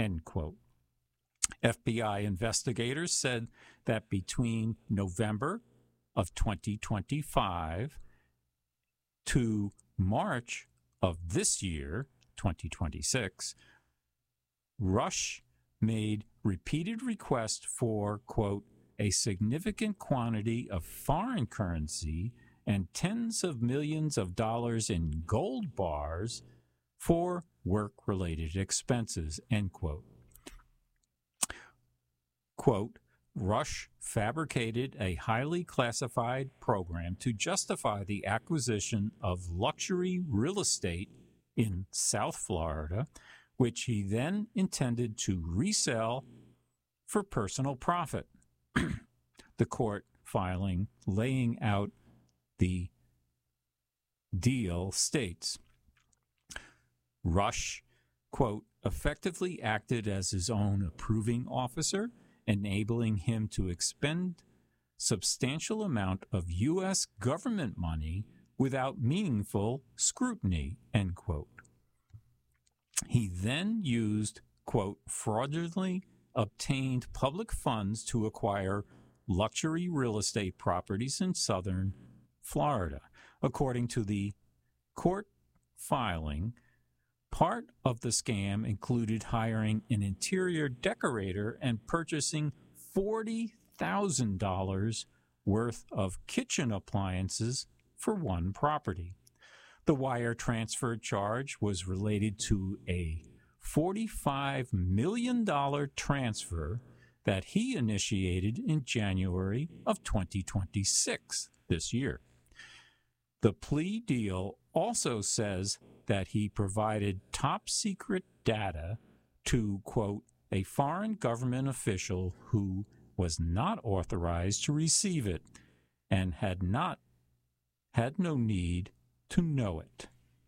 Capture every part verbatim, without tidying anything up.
end quote. F B I investigators said that between November of twenty twenty-five to March of this year, twenty twenty-six, Rush made repeated requests for, quote, a significant quantity of foreign currency and tens of millions of dollars in gold bars for work-related expenses, end quote. Quote, Rush fabricated a highly classified program to justify the acquisition of luxury real estate in South Florida, which he then intended to resell for personal profit. The court filing laying out the deal states, Rush, quote, effectively acted as his own approving officer, enabling him to expend substantial amount of U S government money without meaningful scrutiny, end quote. He then used, quote, fraudulently obtained public funds to acquire luxury real estate properties in southern Florida. According to the court filing, part of the scam included hiring an interior decorator and purchasing forty thousand dollars worth of kitchen appliances for one property. The wire transfer charge was related to a forty-five million dollars transfer that he initiated in January of twenty twenty-six, this year. The plea deal also says that he provided top-secret data to, quote, a foreign government official who was not authorized to receive it and had not had no need to know it.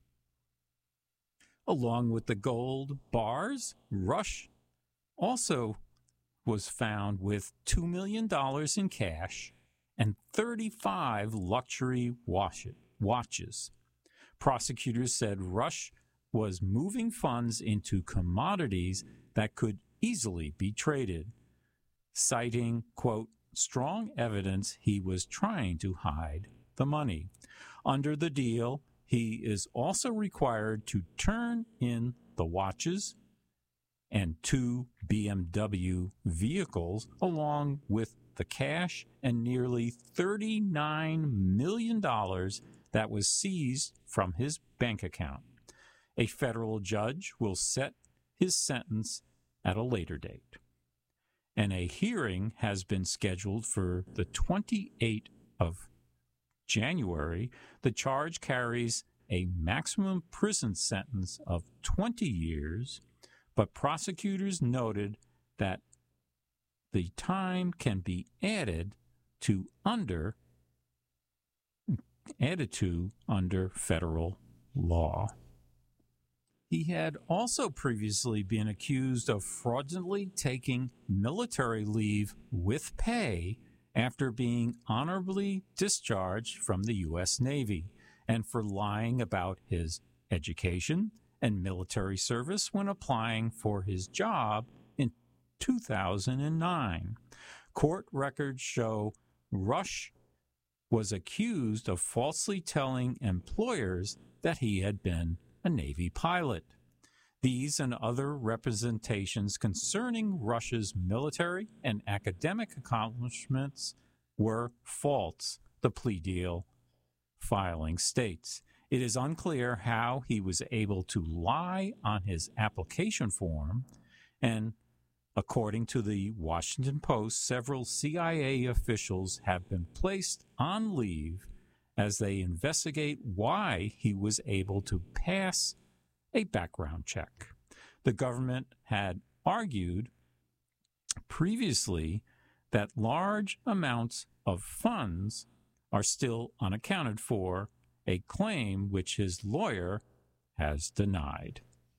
Along with the gold bars, Rush also was found with two million dollars in cash and thirty-five luxury watches. Prosecutors said Rush was moving funds into commodities that could easily be traded, citing, quote, strong evidence he was trying to hide the money. Under the deal, he is also required to turn in the watches and two B M W vehicles along with the cash and nearly thirty-nine million dollars that was seized from his bank account. A federal judge will set his sentence at a later date, and a hearing has been scheduled for the twenty-eighth of January. The charge carries a maximum prison sentence of twenty years, but prosecutors noted that the time can be added to under added to under federal law. He had also previously been accused of fraudulently taking military leave with pay after being honorably discharged from the U S Navy, and for lying about his education and military service when applying for his job in two thousand nine. Court records show Rush was accused of falsely telling employers that he had been a Navy pilot. These and other representations concerning Rush's military and academic accomplishments were false, the plea deal filing states. It is unclear how he was able to lie on his application form, and according to the Washington Post, several C I A officials have been placed on leave as they investigate why he was able to pass a background check. The government had argued previously that large amounts of funds are still unaccounted for, a claim which his lawyer has denied.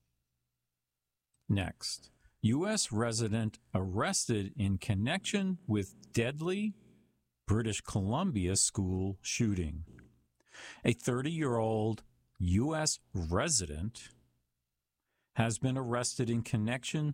Next, U S resident arrested in connection with deadly British Columbia school shooting. A thirty-year-old U S resident has been arrested in connection